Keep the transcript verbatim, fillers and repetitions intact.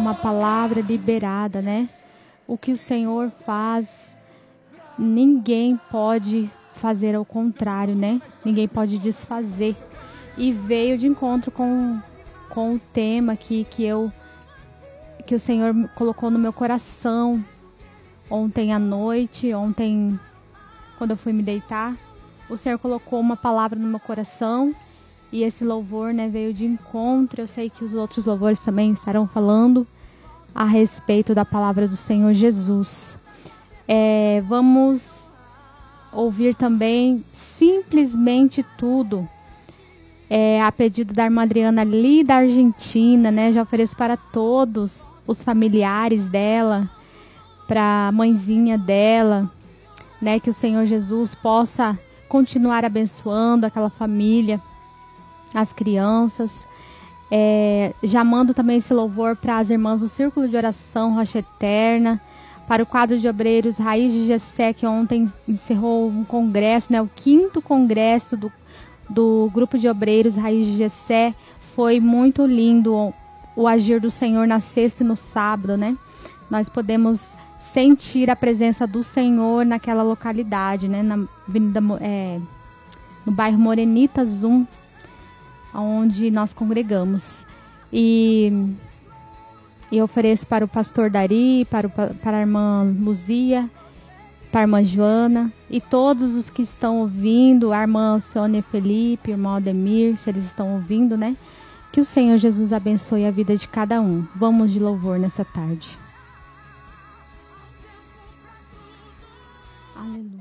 uma palavra liberada, né? O que o Senhor faz, ninguém pode fazer ao contrário, né? Ninguém pode desfazer. E veio de encontro com, com o tema que, que, eu, que o Senhor colocou no meu coração ontem à noite, ontem, quando eu fui me deitar. O Senhor colocou uma palavra no meu coração e esse louvor, né, veio de encontro. Eu sei que os outros louvores também estarão falando a respeito da palavra do Senhor Jesus. É, vamos ouvir também Simplesmente Tudo, é, a pedido da irmã Adriana ali da Argentina, né? Já ofereço para todos os familiares dela, para a mãezinha dela, né? Que o Senhor Jesus possa continuar abençoando aquela família, as crianças. É, já mando também esse louvor para as irmãs do Círculo de Oração Rocha Eterna, para o quadro de obreiros Raiz de Jessé, que ontem encerrou um congresso, né, o quinto congresso do, do Grupo de Obreiros Raiz de Jessé. Foi muito lindo o, o agir do Senhor na sexta e no sábado, né? Nós podemos sentir a presença do Senhor naquela localidade, né? Na Avenida, é, no bairro Morenitas um, onde nós congregamos. E eu ofereço para o pastor Dari, para, o, para a irmã Luzia, para a irmã Joana e todos os que estão ouvindo, a irmã Sônia Felipe, o irmão Ademir, se eles estão ouvindo, né? Que o Senhor Jesus abençoe a vida de cada um. Vamos de louvor nessa tarde. Aleluia.